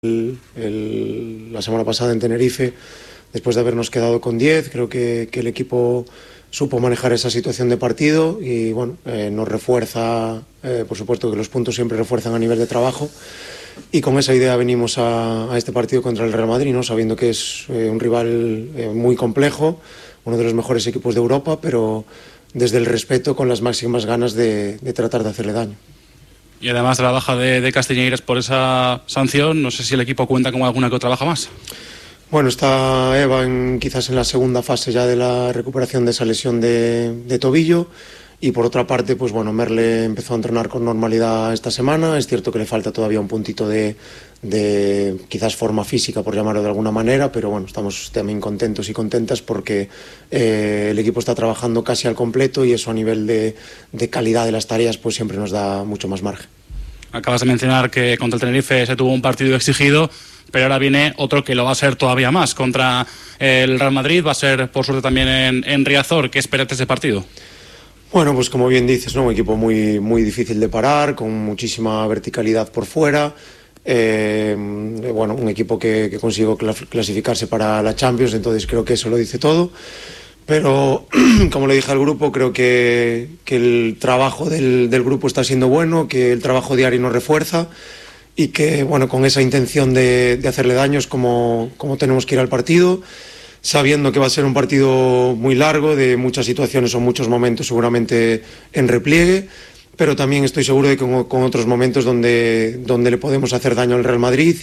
La semana pasada en Tenerife, después de habernos quedado con 10, creo que el equipo supo manejar esa situación de partido y bueno, nos refuerza, por supuesto que los puntos siempre refuerzan a nivel de trabajo, y con esa idea venimos a este partido contra el Real Madrid, ¿no? Sabiendo que es un rival muy complejo, uno de los mejores equipos de Europa, pero desde el respeto, con las máximas ganas de tratar de hacerle daño. Y además de la baja de Castiñeiras por esa sanción, no sé si el equipo cuenta con alguna que otra baja más. Bueno, está Eva quizás en la segunda fase ya de la recuperación de esa lesión de tobillo, y por otra parte, pues bueno, Merle empezó a entrenar con normalidad esta semana. Es cierto que le falta todavía un puntito de quizás forma física, por llamarlo de alguna manera, pero bueno, estamos también contentos y contentas porque el equipo está trabajando casi al completo, y eso a nivel de calidad de las tareas pues siempre nos da mucho más margen. Acabas de mencionar que contra el Tenerife se tuvo un partido exigido, pero ahora viene otro que lo va a ser todavía más. Contra el Real Madrid va a ser, por suerte, también en Riazor. ¿Qué esperas de ese partido? Bueno, pues como bien dices, ¿no? Un equipo muy, muy difícil de parar, con muchísima verticalidad por fuera. Bueno, un equipo que consiguió clasificarse para la Champions, entonces creo que eso lo dice todo. Pero, como le dije al grupo, creo que el trabajo del grupo está siendo bueno, que el trabajo diario nos refuerza, y que, bueno, con esa intención de hacerle daño es como tenemos que ir al partido, sabiendo que va a ser un partido muy largo, de muchas situaciones o muchos momentos seguramente en repliegue, pero también estoy seguro de que con otros momentos donde le podemos hacer daño al Real Madrid,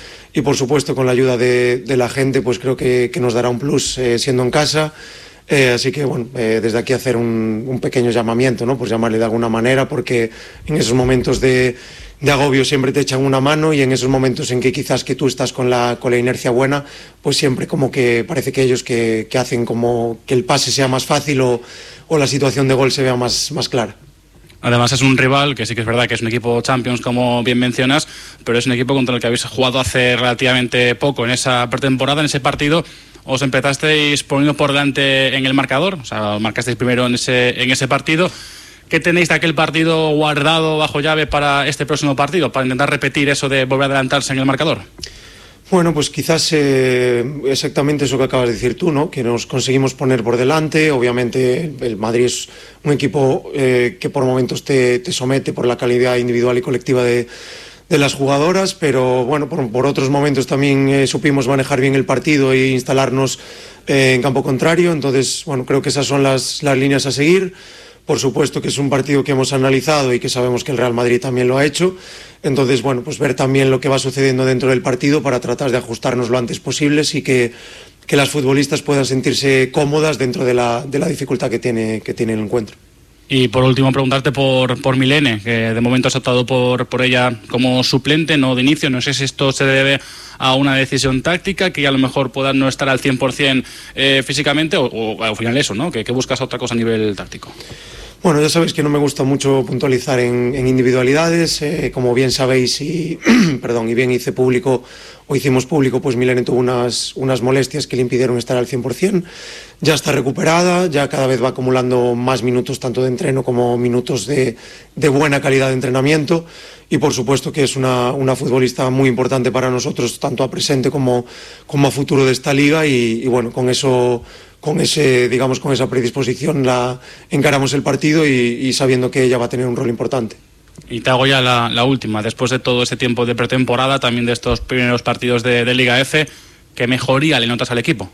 y por supuesto con la ayuda de la gente, pues creo que nos dará un plus siendo en casa. Así que bueno, desde aquí hacer un pequeño llamamiento, ¿no? Pues llamarle de alguna manera, porque en esos momentos de agobio siempre te echan una mano, y en esos momentos en que quizás que tú estás con la inercia buena, pues siempre como que parece que ellos que hacen como que el pase sea más fácil o la situación de gol se vea más clara. Además es un rival que sí que es verdad que es un equipo Champions, como bien mencionas, pero es un equipo contra el que habéis jugado hace relativamente poco. En esa pretemporada, en ese partido, os empezasteis poniendo por delante en el marcador, o sea, marcasteis primero en ese partido. ¿Qué tenéis de aquel partido guardado bajo llave para este próximo partido, para intentar repetir eso de volver a adelantarse en el marcador? Bueno, pues quizás exactamente eso que acabas de decir tú, ¿no? Que nos conseguimos poner por delante. Obviamente el Madrid es un equipo que por momentos te somete por la calidad individual y colectiva de las jugadoras, pero bueno, por otros momentos también supimos manejar bien el partido e instalarnos en campo contrario. Entonces, bueno, creo que esas son las líneas a seguir. Por supuesto que es un partido que hemos analizado y que sabemos que el Real Madrid también lo ha hecho. Entonces, bueno, pues ver también lo que va sucediendo dentro del partido para tratar de ajustarnos lo antes posible, y que las futbolistas puedan sentirse cómodas dentro de la dificultad que tiene el encuentro. Y por último, preguntarte por Milene, que de momento has optado por ella como suplente, no de inicio. No sé si esto se debe a una decisión táctica, que a lo mejor pueda no estar al 100% físicamente, o al final eso, ¿no? Que buscas otra cosa a nivel táctico. Bueno, ya sabéis que no me gusta mucho puntualizar en individualidades. Como bien sabéis, y bien hicimos público, pues Milene tuvo unas molestias que le impidieron estar al 100%. Ya está recuperada, ya cada vez va acumulando más minutos tanto de entreno como minutos de buena calidad de entrenamiento, y por supuesto que es una futbolista muy importante para nosotros, tanto a presente como a futuro de esta liga, y bueno, con esa predisposición encaramos el partido, y sabiendo que ella va a tener un rol importante. Y te hago ya la última, después de todo ese tiempo de pretemporada, también de estos primeros partidos de Liga F, ¿qué mejoría le notas al equipo?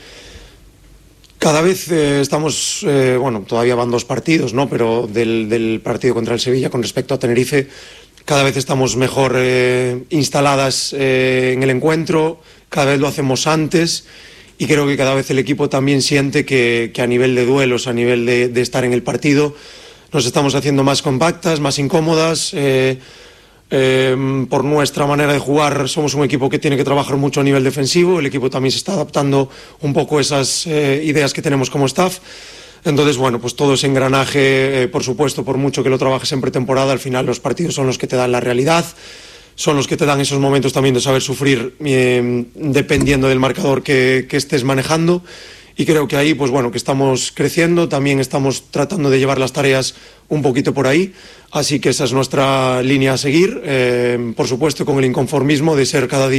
Cada vez estamos, todavía van 2 partidos, ¿no? Pero del partido contra el Sevilla con respecto a Tenerife, cada vez estamos mejor instaladas en el encuentro, cada vez lo hacemos antes, y creo que cada vez el equipo también siente que a nivel de duelos, a nivel de estar en el partido, nos estamos haciendo más compactas, más incómodas. Por nuestra manera de jugar somos un equipo que tiene que trabajar mucho a nivel defensivo. El equipo también se está adaptando un poco a esas ideas que tenemos como staff. Entonces, bueno, pues todo ese engranaje, por supuesto, por mucho que lo trabajes en pretemporada, al final los partidos son los que te dan la realidad, son los que te dan esos momentos también de saber sufrir dependiendo del marcador que estés manejando. y creo que ahí, pues bueno, que estamos creciendo, también estamos tratando de llevar las tareas un poquito por ahí, así que esa es nuestra línea a seguir, por supuesto con el inconformismo de ser cada día